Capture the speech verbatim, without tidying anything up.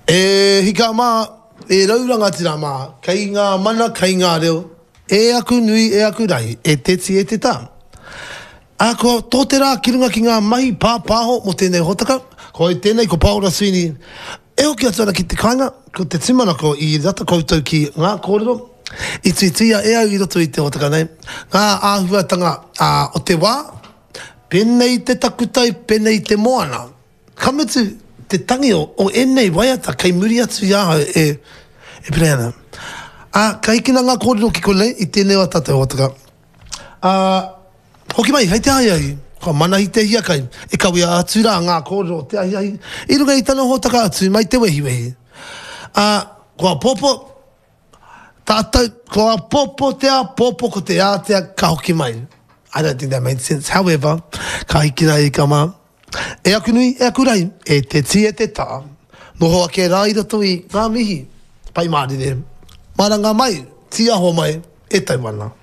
E hika mā, e rauranga tira mā, kei ngā mana, kei ngā reo, e aku nui, e aku rai, e te ti, e te tā. A ko tō te rā ki runga ki ngā mahi pāpāho mo tēnei hotaka, ko e tēnei ko Paula Sweeney, e hoki atara ki te kāinga, ko te timana ko i rata koutou ki ngā kōrero, i tui tuia e au i roto i te hotaka nei, ngā āhuatanga uh, o te wā, penei te takutai, penei te moana, kamutu te tangi o, o enei waiata, kei muri atu i aha e, e preana. A, ka ikina ngā kōrero ki konei, i tēnei wa tātou hotaka. A, hoki mai, hei te ai ai, ko mana i te hia kai, e kawia atu rā ngā kōrero, te ai ai, i runga i tano hotaka atu, mai te wehi wehi. A, kua popo, tātou, kua popo te a, popo ko te a, te a, ka hoki mai. I don't think that made sense. However, ka hikina i ka mā, e aku nui, e aku rai, e te ti, e te tā. Noho ake rā i roto i ngā mihi, pai mārire. Maranga mai, ti aho mai, e taiwana.